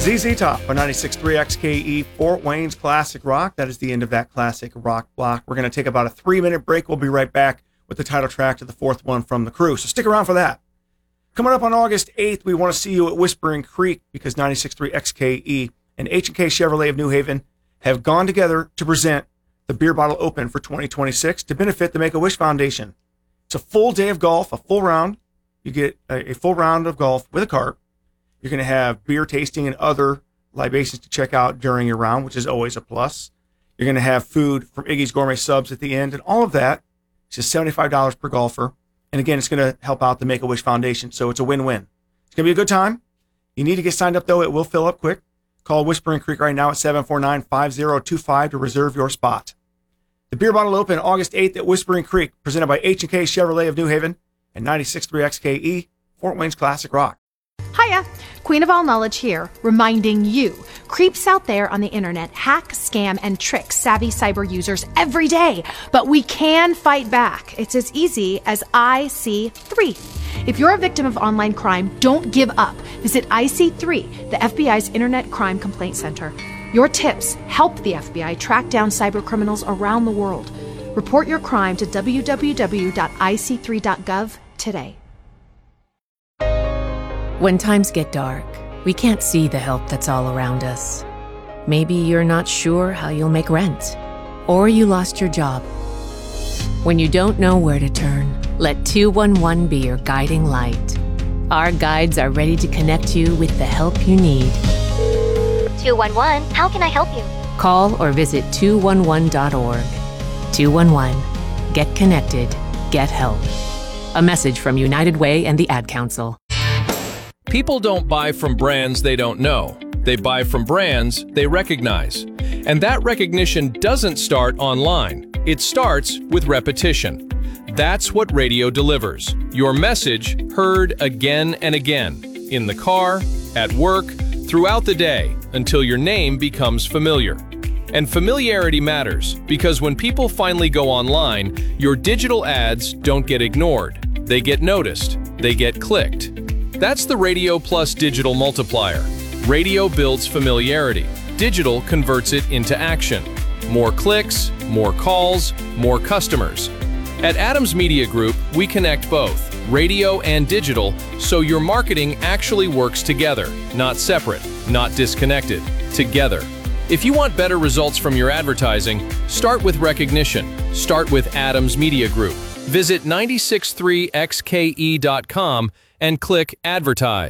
ZZ Top on 96.3 XKE, Fort Wayne's Classic Rock. That is the end of that classic rock block. We're going to take about a 3-minute break. We'll be right back with the title track to the fourth one from The Crew, so stick around for that. Coming up on August 8th, we want to see you at Whispering Creek because 96.3 XKE and H&K Chevrolet of New Haven have gone together to present the Beer Bottle Open for 2026 to benefit the Make-A-Wish Foundation. It's a full day of golf, a full round. You get a full round of golf with a cart. You're going to have beer tasting and other libations to check out during your round, which is always a plus. You're going to have food from Iggy's Gourmet Subs at the end, and all of that is just $75 per golfer. And again, it's going to help out the Make-A-Wish Foundation, so it's a win-win. It's going to be a good time. You need to get signed up, though. It will fill up quick. Call Whispering Creek right now at 749-5025 to reserve your spot. The Beer Bottle Open, August 8th at Whispering Creek, presented by H&K Chevrolet of New Haven and 96.3 XKE, Fort Wayne's Classic Rock. Hiya, Queen of All Knowledge here, reminding you, creeps out there on the internet hack, scam, and trick savvy cyber users every day. But we can fight back. It's as easy as IC3. If you're a victim of online crime, don't give up. Visit IC3, the FBI's Internet Crime Complaint Center. Your tips help the FBI track down cyber criminals around the world. Report your crime to www.ic3.gov today. When times get dark, we can't see the help that's all around us. Maybe you're not sure how you'll make rent, or you lost your job. When you don't know where to turn, let 211 be your guiding light. Our guides are ready to connect you with the help you need. 211, how can I help you? Call or visit 211.org. 211. Get connected. Get help. A message from United Way and the Ad Council. People don't buy from brands they don't know. They buy from brands they recognize. And that recognition doesn't start online. It starts with repetition. That's what radio delivers. Your message heard again and again. In the car, at work, throughout the day, until your name becomes familiar. And familiarity matters, because when people finally go online, your digital ads don't get ignored. They get noticed. They get clicked. That's the Radio Plus Digital Multiplier. Radio builds familiarity. Digital converts it into action. More clicks, more calls, more customers. At Adams Media Group, we connect both, radio and digital, so your marketing actually works together, not separate, not disconnected, together. If you want better results from your advertising, start with recognition. Start with Adams Media Group. Visit 963xke.com and click Advertise.